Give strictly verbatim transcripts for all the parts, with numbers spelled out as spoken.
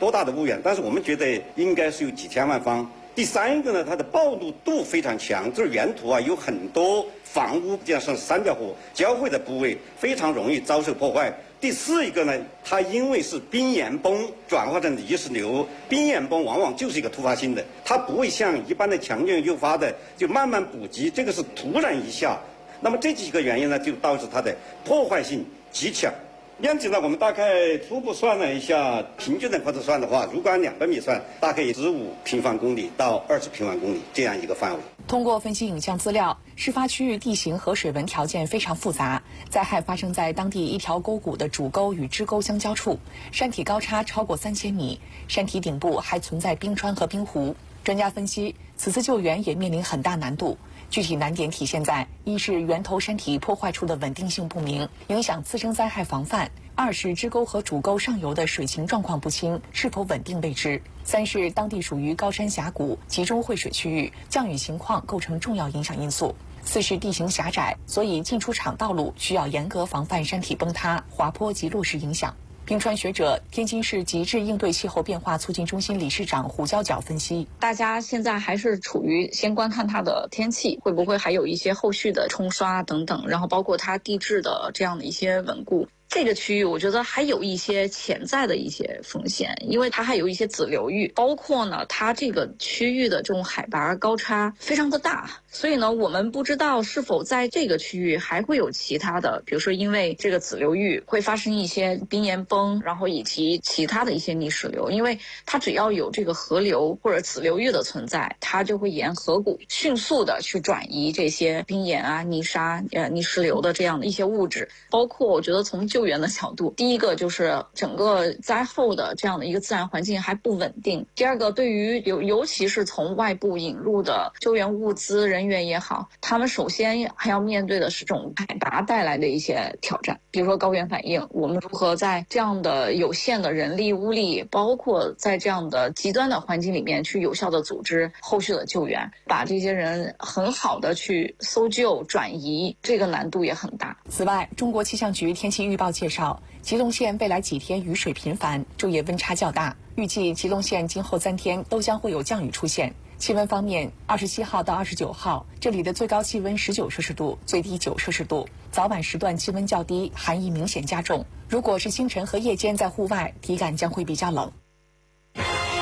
多大的污染，但是我们觉得应该是有几千万方。第三个呢，它的暴露度非常强，就是原土啊有很多房屋加上山脚湖交汇的部位，非常容易遭受破坏。第四一个呢，它因为是冰岩崩转化成泥石流，冰岩崩往往就是一个突发性的，它不会像一般的强震诱发的就慢慢补给，这个是突然一下。那么这几个原因呢，就导致它的破坏性极强。面积呢，我们大概初步算了一下，平均的或者算的话，如果按两百米算，大概十五平方公里到二十平方公里这样一个范围。 通过分析影像资料，事发区域地形和水文条件非常复杂，灾害发生在当地一条沟谷的主沟与支沟相交处，山体高差超过三千米，山体顶部还存在冰川和冰湖。专家分析，此次救援也面临很大难度。具体难点体现在：一是源头山体破坏处的稳定性不明，影响次生灾害防范；二是支沟和主沟上游的水情状况不清，是否稳定未知；三是当地属于高山峡谷，集中汇水区域，降雨情况构成重要影响因素；四是地形狭窄，所以进出场道路需要严格防范山体崩塌、滑坡及落石影响。冰川学者、天津市极致应对气候变化促进中心理事长胡娇角分析： 大家现在还是处于先观看它的天气，会不会还有一些后续的冲刷等等，然后包括它地质的这样的一些稳固。这个区域我觉得还有一些潜在的一些风险，因为它还有一些子流域，包括呢它这个区域的这种海拔高差非常的大，所以呢我们不知道是否在这个区域还会有其他的，比如说因为这个子流域会发生一些冰岩崩，然后以及其他的一些泥石流，因为它只要有这个河流或者子流域的存在，它就会沿河谷迅速的去转移这些冰岩啊、泥沙、呃泥石流的这样的一些物质。包括我觉得从救援的角度，第一个就是整个灾后的这样的一个自然环境还不稳定，第二个对于尤尤其是从外部引入的救援物资人员也好，他们首先还要面对的是这种海拔带来的一些挑战，比如说高原反应，我们如何在这样的有限的人力物力，包括在这样的极端的环境里面去有效的组织后续的救援，把这些人很好的去搜救转移，这个难度也很大。 此外，中国气象局天气预报介绍，吉隆县未来几天雨水频繁，昼夜温差较大，预计吉隆县今后三天都将会有降雨出现。气温方面，二十七号到二十九号，这里的最高气温十九摄氏度，最低九摄氏度。早晚时段气温较低，寒意明显加重。如果是清晨和夜间在户外，体感将会比较冷。 立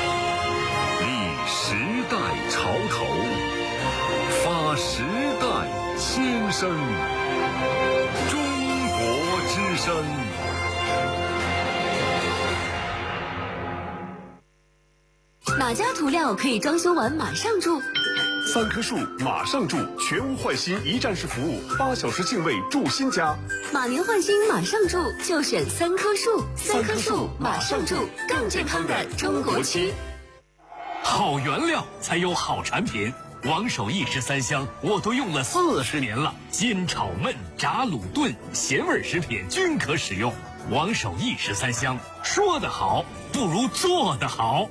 时代潮头，发时代新声。中国之声。 哪家涂料可以装修完马上住？ 三棵树马上住，全屋换新一站式服务，八小时净位住新家。 马年换新马上住，就选三棵树。三棵树马上住，更健康的中国区。 好原料才有好产品。王守义十三香我都用了四十年了，煎炒焖炸卤炖咸味食品均可使用。王守义十三香，说得好不如做得好。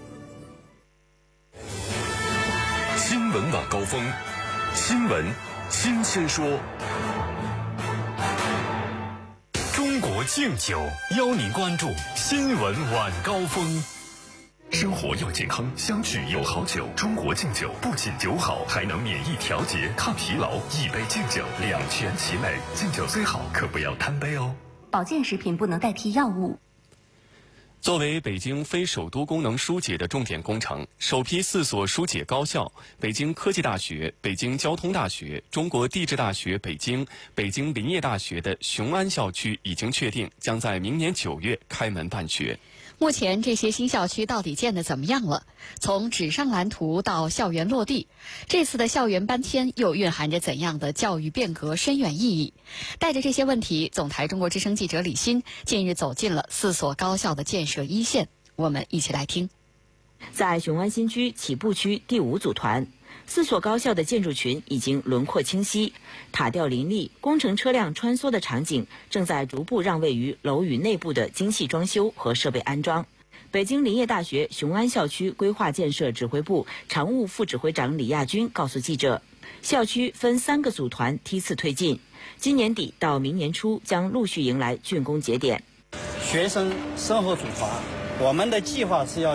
新闻晚高峰，新闻新鲜说。中国敬酒邀您关注新闻晚高峰。生活要健康，相聚有好酒。中国敬酒不仅酒好，还能免疫调节、抗疲劳。一杯敬酒，两全其美。敬酒最好，可不要贪杯哦。 保健食品不能代替药物。 作为北京非首都功能疏解的重点工程，首批四所疏解高校——北京科技大学、北京交通大学、中国地质大学北京、北京林业大学的雄安校区已经确定将在明年九月开门办学。 目前这些新校区到底建得怎么样了？从纸上蓝图到校园落地，这次的校园搬迁又蕴含着怎样的教育变革深远意义？带着这些问题，总台中国之声记者李欣近日走进了四所高校的建设一线，我们一起来听。 在雄安新区起步区第五组团，四所高校的建筑群已经轮廓清晰，塔吊林立，工程车辆穿梭的场景正在逐步让位于楼宇内部的精细装修和设备安装。北京林业大学雄安校区规划建设指挥部常务副指挥长李亚军告诉记者，校区分三个组团梯次推进，今年底到明年初将陆续迎来竣工节点。 学生生活组团，我们的计划是要